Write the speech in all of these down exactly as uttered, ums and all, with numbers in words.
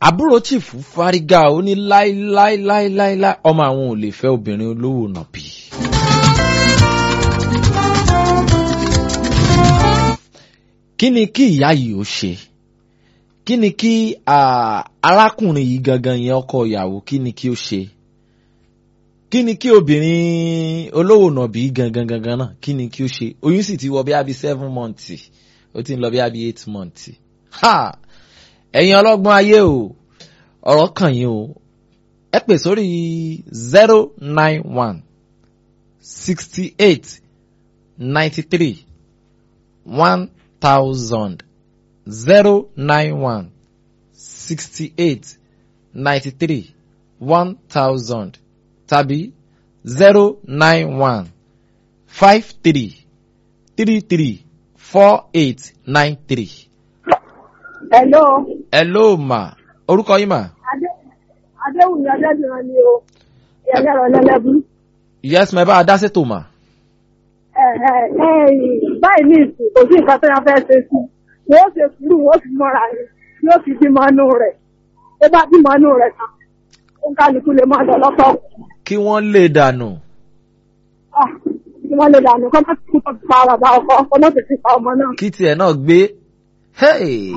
àbúrò chief fárígá ó ní láíláíláíláíláí ọmọ àwọn ò lè fẹ́ obìnrin olówó nàbì. kí ni kí ìyá yìí ó ṣe? kí ni kí arákùnrin yìí gangan yẹn ọkọ ìyàwó kí ni kí ó ṣe? kí ni kí obìnrin olówó nàbì gangan gangan náà kí ni kí ó ṣe? oyún sì ti wọ bí abi seven months ó ti ń lọ bí abi eight months. ha ẹ̀yin ọlọ́gbọ́n ayé o ọ̀rọ̀ kàn yín o ẹ pè sórí zero nine one sixty eight ninety three one thousand zero nine one sixty eight ninety three one thousand tàbí zero nine one five three three three four eight nine three. Hello. Hello ma. Orúkọ yín mà. Adé Adéwùmí Adédìran ni o. Ìyẹn lọ lẹ́lẹ́bí. Yes ma, ẹ bá a dá sétò mà. Ẹ ẹ ẹ báyìí ní ìsìn kò sí nǹkan tó yàn fẹ́ ṣe sí. Wọ́n ṣe sùúrù wọ́n fi mọ́ra rẹ̀. Yóò fi bímọ inú rẹ̀. Tó bá bímọ inú rẹ̀ tán. Ó ń kálukú lè máa lọ lọ́tọ̀. Kí wọ́n lè dànù. Kí wọ́n lè dànù kọ́ máa tún pa bàbá ọkọ ọkọ náà tètè pa ọmọ náà. Kí tiẹ̀ náà gbé. Hey.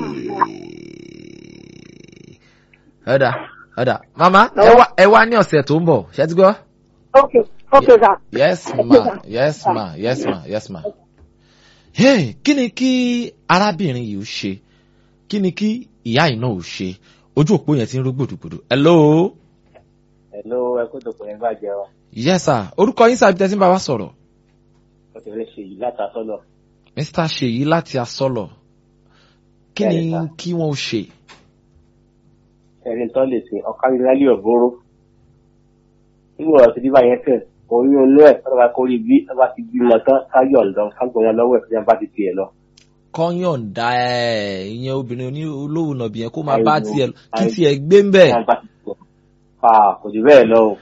Ọ̀dà ọ̀dà mama ẹ wá ẹ wá ní ọ̀sẹ̀ tó ń bọ̀ ṣé ti gbọ́. Okay okay sir. Yes ma yes ma yes ma yes ma. Hey, kí ni kí arábìnrin yìí ó ṣe? Kí ni kí ìyá yìí náà ó ṣe? Ojú òpó yẹn ti ń rú gbòdògbòdò. Hello. Hello, ẹ kó dòkò yẹn bàjẹ́ wa. Yes sir. Orúkọ yín sábà tẹ́sí ń bá wa sọ̀rọ̀. Ọ̀tẹ̀ rẹ̀ ṣe yìí láti asọ́lọ̀. Mister Ṣèyí láti asọ́lọ̀. Kí ni kí wọ́n ó ṣe? Ẹ̀rín tó lè ṣe ọ̀káríláyé ọ̀gbọ́rọ̀. Nígbà ọ̀rọ̀ ti díbà yẹn tẹ̀, orí olú ẹ̀ tọ́lá kórí bí ẹ bá ti bímọ tán káyọ̀ ọ̀dọ́ kágbọ̀nyán lọ́wọ́ ẹ̀ fúnjá bá ti tiẹ̀ lọ. Kọ́yọ̀ǹda ẹ̀ ìyẹn obìnrin oní olówó nàbì yẹn kó máa bá tiẹ̀ kí tiẹ̀ gbé ń bẹ̀. Kò jù bẹ́ẹ̀ lọ o.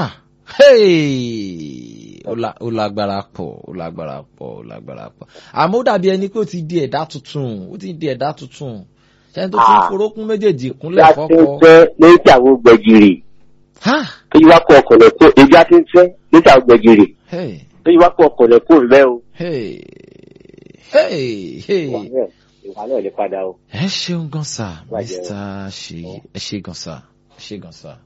Ó lágbára pọ̀, ó lágbára pọ̀, ó lágbára pọ̀. Àmọ́ ó dàbí ẹni pé ó ti di ẹ̀dá tuntun, ó ti di ẹ̀dá tuntun. Ṣẹ́ni tó ti ń forókún méjèèjì kúnlẹ̀ fọ́kọ. Ìjà ti ń fẹ́ lórí àwọn gbẹ̀gìrì. Tó yí wá kó ọkọ̀lẹ̀ kó ìjà ti ń fẹ́ lórí àwọn gbẹ̀gìrì. Tó yí wá kó ọkọ̀lẹ̀ kó rẹ̀ o. Ìwà náà lè padà o. Ẹ ṣeun gan sa, Mister Ṣèyí, ẹ ṣe gan sa, ẹ ṣe gan sa.